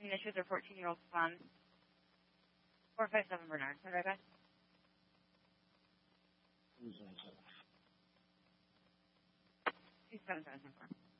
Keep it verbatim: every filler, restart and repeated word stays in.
having issues with their fourteen-year-old son. four five seven Bernard. Is that right, guys? two seven seven four.